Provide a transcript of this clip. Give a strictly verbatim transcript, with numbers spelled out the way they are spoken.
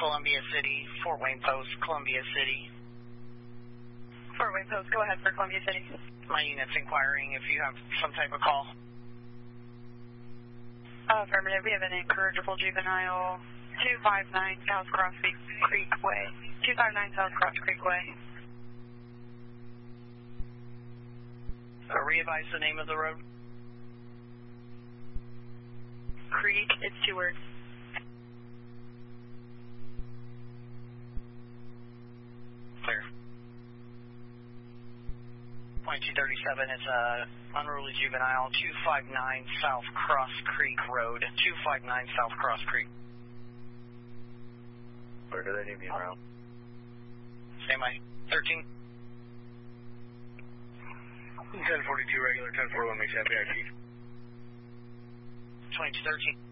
Columbia City, Fort Wayne Post, Columbia City. Fort Wayne Post, go ahead for Columbia City. My unit's inquiring if you have some type of call. Uh, affirmative, we have an incorrigible juvenile, two five nine South Cross Creek Way. two five nine South Cross Creek Way. Uh, re-advise the name of the road. Creek, it's two words. Clear. Point two thirty-seven, it's a unruly juvenile, two five nine South Cross Creek Road, two five nine South Cross Creek. Where do they need me around? Same way. thirteen. ten forty-two regular, ten forty-one makes happy I P. twenty-two thirteen.